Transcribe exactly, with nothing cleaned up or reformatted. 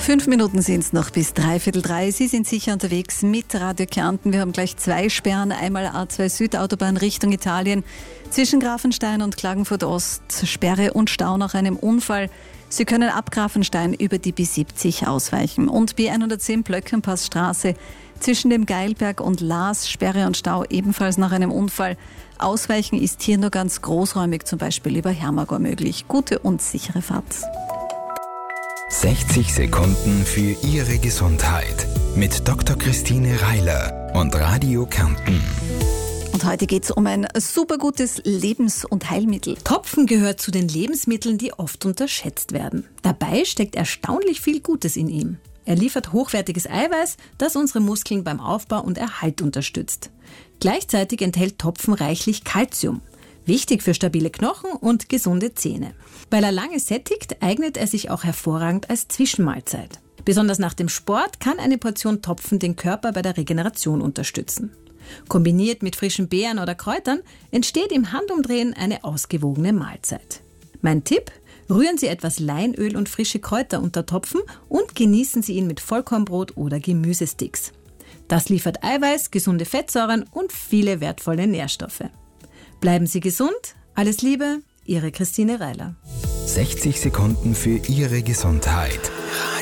Fünf Minuten sind es noch bis dreiviertel drei. Sie sind sicher unterwegs mit Radio Kärnten. Wir haben gleich zwei Sperren. Einmal A zwei Südautobahn Richtung Italien. Zwischen Grafenstein und Klagenfurt Ost Sperre und Stau nach einem Unfall. Sie können ab Grafenstein über die B siebzig ausweichen. Und B hundertzehn Blöckenpassstraße zwischen dem Geilberg und Laas Sperre und Stau ebenfalls nach einem Unfall. Ausweichen ist hier nur ganz großräumig, zum Beispiel über Hermagor möglich. Gute und sichere Fahrt. sechzig Sekunden für Ihre Gesundheit mit Doktor Christine Reiler und Radio Kärnten. Und heute geht es um ein super gutes Lebens- und Heilmittel. Topfen gehört zu den Lebensmitteln, die oft unterschätzt werden. Dabei steckt erstaunlich viel Gutes in ihm. Er liefert hochwertiges Eiweiß, das unsere Muskeln beim Aufbau und Erhalt unterstützt. Gleichzeitig enthält Topfen reichlich Kalzium. Wichtig für stabile Knochen und gesunde Zähne. Weil er lange sättigt, eignet er sich auch hervorragend als Zwischenmahlzeit. Besonders nach dem Sport kann eine Portion Topfen den Körper bei der Regeneration unterstützen. Kombiniert mit frischen Beeren oder Kräutern entsteht im Handumdrehen eine ausgewogene Mahlzeit. Mein Tipp: Rühren Sie etwas Leinöl und frische Kräuter unter Topfen und genießen Sie ihn mit Vollkornbrot oder Gemüsesticks. Das liefert Eiweiß, gesunde Fettsäuren und viele wertvolle Nährstoffe. Bleiben Sie gesund. Alles Liebe, Ihre Christine Reiler. sechzig Sekunden für Ihre Gesundheit.